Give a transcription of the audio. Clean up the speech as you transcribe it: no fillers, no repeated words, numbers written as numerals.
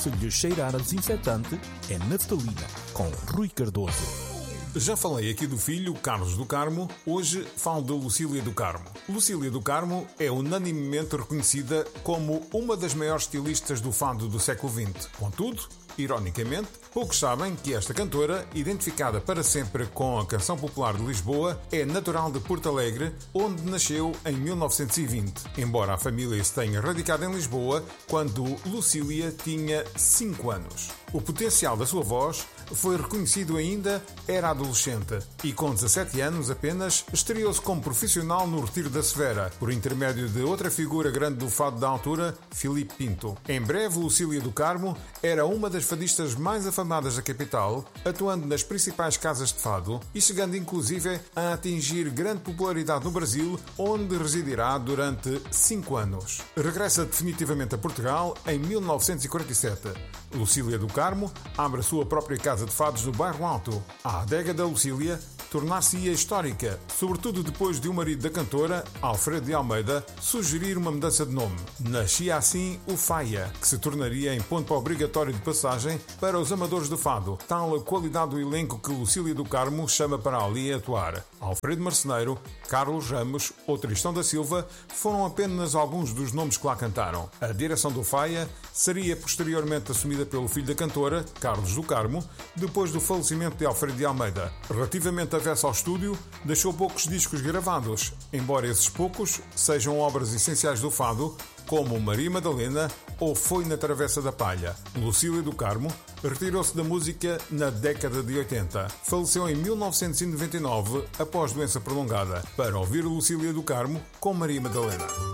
Se lhe cheirar a desinfetante, é naftalina, com Rui Cardoso. Já falei aqui do filho, Carlos do Carmo, hoje falo de Lucília do Carmo. Lucília do Carmo é unanimemente reconhecida como uma das maiores estilistas do fado do século XX. Contudo, ironicamente, poucos sabem que esta cantora, identificada para sempre com a canção popular de Lisboa, é natural de Porto Alegre, onde nasceu em 1920, embora a família se tenha radicado em Lisboa quando Lucília tinha 5 anos. O potencial da sua voz foi reconhecido ainda era adolescente e com 17 anos apenas estreou-se como profissional no Retiro da Severa, por intermédio de outra figura grande do fado da altura, Filipe Pinto. Em breve, Lucília do Carmo era uma das fadistas mais afamadas da capital, atuando nas principais casas de fado e chegando inclusive a atingir grande popularidade no Brasil, onde residirá durante 5 anos. Regressa definitivamente a Portugal em 1947. Lucília do Carmo abre a sua própria casa de fados no Bairro Alto. A adega da Lucília tornar-se-ia histórica, sobretudo depois de o marido da cantora, Alfredo de Almeida, sugerir uma mudança de nome. Nascia assim o Faia, que se tornaria em ponto obrigatório de passagem para os amadores do fado, tal a qualidade do elenco que Lucília do Carmo chama para ali atuar. Alfredo Marceneiro, Carlos Ramos ou Tristão da Silva foram apenas alguns dos nomes que lá cantaram. A direção do Faia seria posteriormente assumida pelo filho da cantora, Carlos do Carmo, depois do falecimento de Alfredo de Almeida. Relativamente avessa ao estúdio, deixou poucos discos gravados, embora esses poucos sejam obras essenciais do fado, como Maria Madalena ou Foi na Travessa da Palha. Lucília do Carmo retirou-se da música na década de 80. Faleceu em 1999 após doença prolongada. Para ouvir Lucília do Carmo com Maria Madalena.